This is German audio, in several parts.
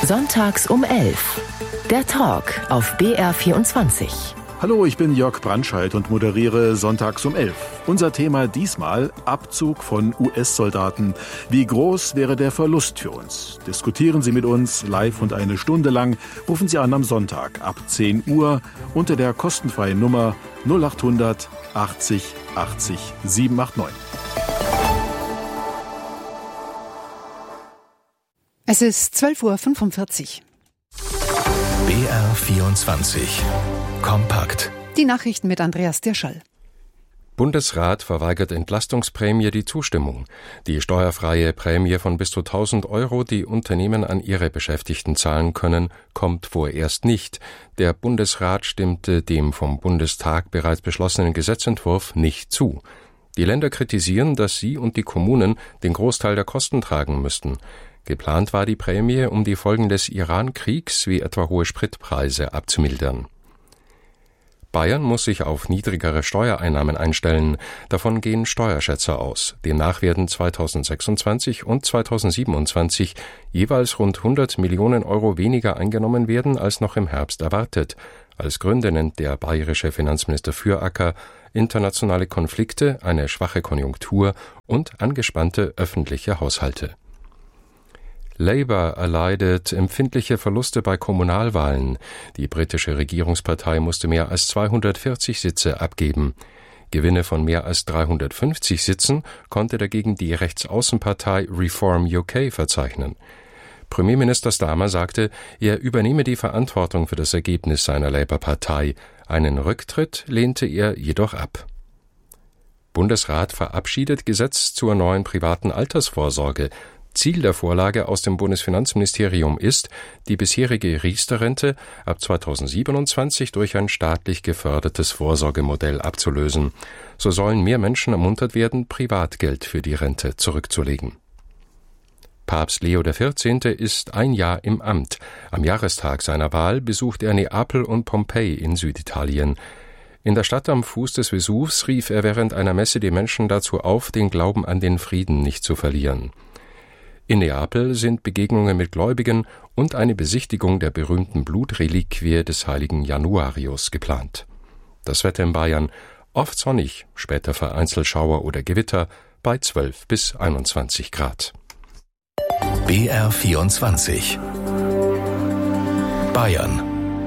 Sonntags um 11. Der Talk auf BR24. Hallo, ich bin Jörg Brandscheid und moderiere Sonntags um 11. Unser Thema diesmal Abzug von US-Soldaten. Wie groß wäre der Verlust für uns? Diskutieren Sie mit uns live und eine Stunde lang. Rufen Sie an am Sonntag ab 10 Uhr unter der kostenfreien Nummer 0800 80 80 789. Es ist 12:45 Uhr. BR24 Kompakt. Die Nachrichten mit Andreas Dirschall. Bundesrat verweigert Entlastungsprämie die Zustimmung. Die steuerfreie Prämie von bis zu 1.000 Euro, die Unternehmen an ihre Beschäftigten zahlen können, kommt vorerst nicht. Der Bundesrat stimmte dem vom Bundestag bereits beschlossenen Gesetzentwurf nicht zu. Die Länder kritisieren, dass sie und die Kommunen den Großteil der Kosten tragen müssten. Geplant war die Prämie, um die Folgen des Iran-Kriegs wie etwa hohe Spritpreise abzumildern. Bayern muss sich auf niedrigere Steuereinnahmen einstellen. Davon gehen Steuerschätzer aus. Demnach werden 2026 und 2027 jeweils rund 100 Millionen Euro weniger eingenommen werden, als noch im Herbst erwartet. Als Gründe nennt der bayerische Finanzminister Füracker internationale Konflikte, eine schwache Konjunktur und angespannte öffentliche Haushalte. Labour erleidet empfindliche Verluste bei Kommunalwahlen. Die britische Regierungspartei musste mehr als 240 Sitze abgeben. Gewinne von mehr als 350 Sitzen konnte dagegen die Rechtsaußenpartei Reform UK verzeichnen. Premierminister Starmer sagte, er übernehme die Verantwortung für das Ergebnis seiner Labour-Partei. Einen Rücktritt lehnte er jedoch ab. Bundesrat verabschiedet Gesetz zur neuen privaten Altersvorsorge. Ziel der Vorlage aus dem Bundesfinanzministerium ist, die bisherige Riester-Rente ab 2027 durch ein staatlich gefördertes Vorsorgemodell abzulösen. So sollen mehr Menschen ermuntert werden, Privatgeld für die Rente zurückzulegen. Papst Leo XIV. Ist ein Jahr im Amt. Am Jahrestag seiner Wahl besucht er Neapel und Pompeji in Süditalien. In der Stadt am Fuß des Vesuvs rief er während einer Messe die Menschen dazu auf, den Glauben an den Frieden nicht zu verlieren. In Neapel sind Begegnungen mit Gläubigen und eine Besichtigung der berühmten Blutreliquie des heiligen Januarius geplant. Das Wetter in Bayern: oft sonnig, später vereinzelt Schauer oder Gewitter bei 12 bis 21 Grad. BR24 Bayern.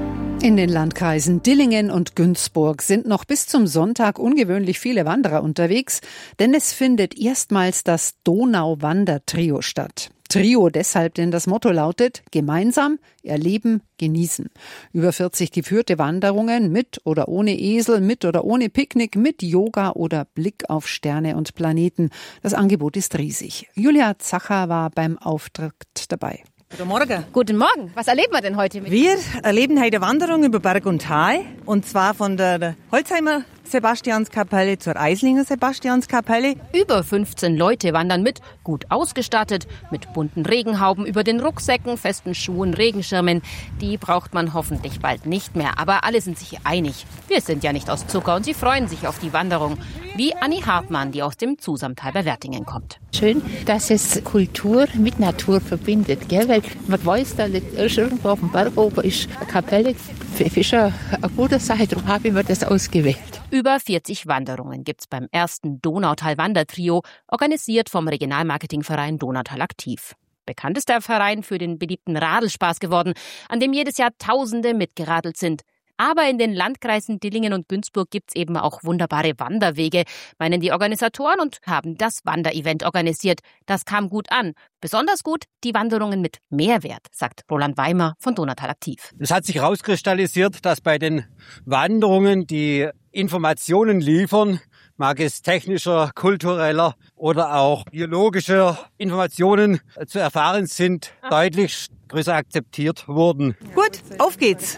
In den Landkreisen Dillingen und Günzburg sind noch bis zum Sonntag ungewöhnlich viele Wanderer unterwegs, denn es findet erstmals das Donau-Wandertrio statt. Trio deshalb, denn das Motto lautet: gemeinsam, erleben, genießen. Über 40 geführte Wanderungen mit oder ohne Esel, mit oder ohne Picknick, mit Yoga oder Blick auf Sterne und Planeten. Das Angebot ist riesig. Julia Zacher war beim Auftakt dabei. Guten Morgen. Guten Morgen. Was erleben wir denn heute mit? Wir erleben heute Wanderung über Berg und Tal. Und zwar von der Holzheimer Sebastianskapelle zur Eislinger Sebastianskapelle. Über 15 Leute wandern mit, gut ausgestattet, mit bunten Regenhauben über den Rucksäcken, festen Schuhen, Regenschirmen. Die braucht man hoffentlich bald nicht mehr. Aber alle sind sich einig. Wir sind ja nicht aus Zucker und sie freuen sich auf die Wanderung. Wie Anni Hartmann, die aus dem Zusamtal bei Wertingen kommt. Schön, dass es Kultur mit Natur verbindet, gell? Weil man weiß, da liegt irgendwo auf dem Berg oben ist eine Kapelle. Für Fischer eine gute Sache, darum habe ich mir das ausgewählt. Über 40 Wanderungen gibt's beim ersten Donautal-Wandertrio, organisiert vom Regionalmarketingverein Donautal aktiv. Bekannt ist der Verein für den beliebten Radelspaß geworden, an dem jedes Jahr Tausende mitgeradelt sind. Aber in den Landkreisen Dillingen und Günzburg gibt's eben auch wunderbare Wanderwege, meinen die Organisatoren, und haben das Wanderevent organisiert. Das kam gut an. Besonders gut die Wanderungen mit Mehrwert, sagt Roland Weimer von Donautal aktiv. Es hat sich herauskristallisiert, dass bei den Wanderungen die Informationen liefern, mag es technischer, kultureller oder auch biologischer Informationen zu erfahren sind, deutlich größer akzeptiert wurden. Gut, auf geht's.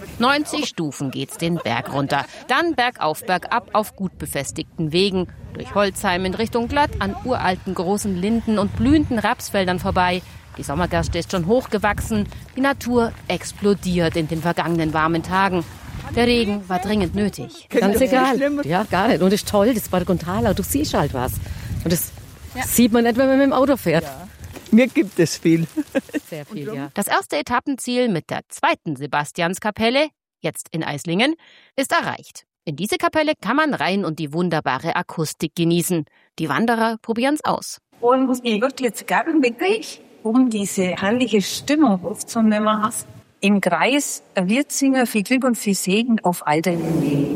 90 Stufen geht's den Berg runter. Dann bergauf, bergab auf gut befestigten Wegen. Durch Holzheim in Richtung Glatt, an uralten großen Linden und blühenden Rapsfeldern vorbei. Die Sommergerste ist schon hochgewachsen. Die Natur explodiert in den vergangenen warmen Tagen. Der Regen war dringend nötig. Ganz egal. Ja, gar nicht. Und es ist toll, das Berg und Tal, du siehst halt was. Und das sieht man nicht, wenn man mit dem Auto fährt. Ja. Mir gibt es viel. sehr viel, ja. Das erste Etappenziel mit der zweiten Sebastianskapelle, jetzt in Eislingen, ist erreicht. In diese Kapelle kann man rein und die wunderbare Akustik genießen. Die Wanderer probieren's aus. Und ich würde jetzt gerne mit euch, um diese herrliche Stimmung aufzunehmen, im Kreis ein Lied singen, viel Glück und viel Segen auf all deinen Wegen.